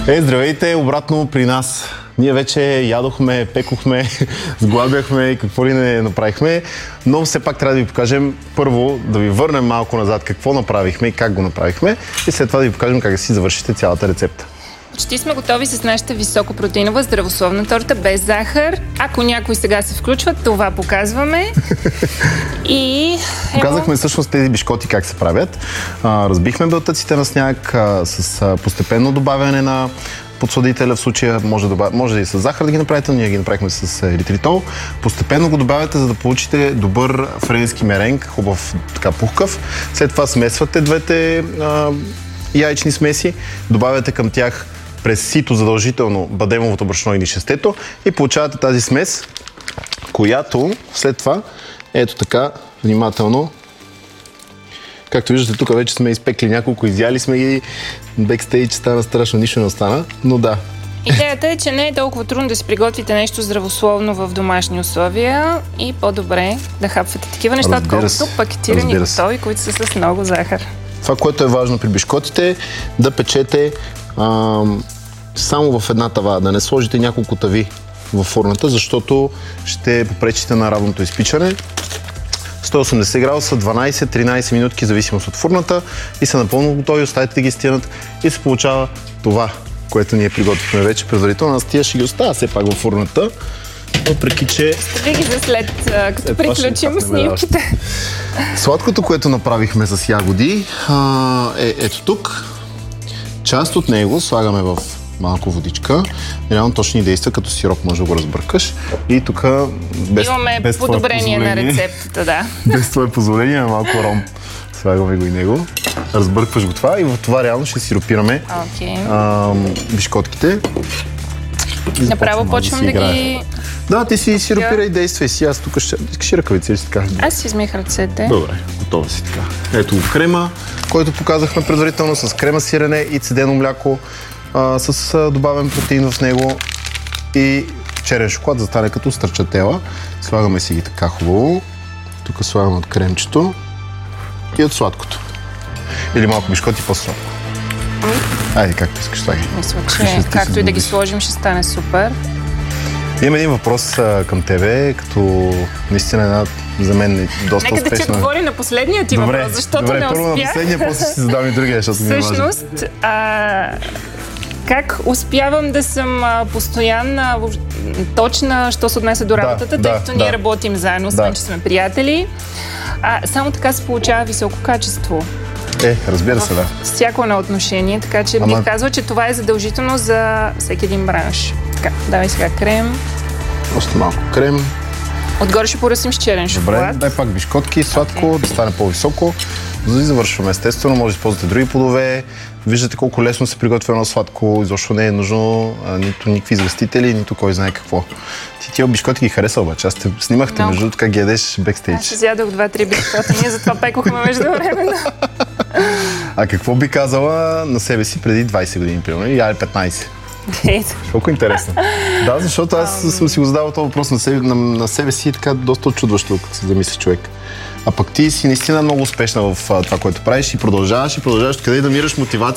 Здравейте, обратно при нас. Ние вече ядохме, пекохме, сглабяхме и какво ли не направихме, но все пак трябва да ви покажем първо, да ви върнем малко назад какво направихме и как го направихме и след това да ви покажем как да си завършите цялата рецепта. Почти сме готови с нашата високопротеинова здравословна торта без захар. Ако някой сега се включва, това показваме. И показахме всъщност тези бишкоти как се правят. Разбихме белтъците на сняг с постепенно добавяне на подсладителя, в случая може да и с захар да ги направите, но ние ги направихме с еритритол. Постепенно го добавяте, за да получите добър френски меренг, хубав, така пухкав. След това смесвате двете яйчни смеси, добавяте към тях през сито задължително бадемовото брашно или шестето и получавате тази смес, която след това, ето така, внимателно, както виждате, тук вече сме изпекли няколко, изяли сме ги, бекстейдж стана страшно, нищо не остана, но да. Идеята е, че не е толкова трудно да си приготвите нещо здравословно в домашни условия и по-добре да хапвате такива неща, отколкото пакетирани готови, които са с много захар. Това, което е важно при бишкотите, е да печете само в една тава, да не сложите няколко тави в фурната, защото ще попречите на равното изпичане. 180 градуса, 12-13 минутки, зависимост от фурната и са напълно готови, оставите да ги стинат и се получава това, което ние приготвихме вече предварително. Аз тия ще ги оставя все пак в фурната, въпреки че... Ще ги за след, като приключим снимките. Сладкото, което направихме с ягоди, е ето тук. Част от него слагаме в малко водичка. Реално точно ни действа като сироп, може да го разбъркаш. И тук имаме подобрение на рецептата, да. Без твое позволение, малко ром. Слагаме го и него. Разбъркваш го това и в това реално ще сиропираме бишкотките. Направо почвам да ги... Да, ти си сиропирай и действай си. Аз тук ще... Искаш и ръкавици ли си така? Аз си измих ръцете. Добре, готова си така. Ето го крема, който показахме предварително с крема сирене и цедено мляко, с добавен протеин в него и черен шоколад, за да стане като стърчатела. Слагаме си ги така хубаво. Тук слагаме от кремчето и от сладкото. Или малко бишкоти по-сладко. Айде, както искаш, слагай. Мисля, че както и да ги сложим, ще стане супер. Имам един въпрос към тебе, като наистина една за мен доста успешна... Нека да ти отговоря на последния ти въпрос, защото не успях. Първо на последния, после ще си задам и другия, защото ми е важно. Всъщност, как успявам да съм постоянна, точна, що се отнесе до работата, тъй като ние работим заедно, освен че сме приятели. Само така се получава високо качество. Разбира се, да. Всяко едно отношение, така че бих казала, че това е задължително за всеки един бранш. Така, давай сега крем. Още малко крем. Отгоре ще поръсим с черен шоколад. Добре, дай пак бишкотки, сладко, да стане по-високо. За да завършваме, естествено, може да използвате други плодове. Виждате колко лесно се приготвя едно сладко, изобщо не е нужно нито никакви изгъстители, нито кой знае какво. Ти тия бишкоти ги хареса обаче, аз те снимахте между как ги ядеш бекстейдж. Аз изядох 2-3 бишкота, ние затова пекохме междувременно. А какво би казала на себе си преди 20 години, примерно, или 15? Колко интересно. Да, защото аз съм си го задавал този въпрос на себе си и така доста очудващо, като се замисли човек. А пък ти си наистина много успешна в това, което правиш и продължаваш, къде да намираш мотивация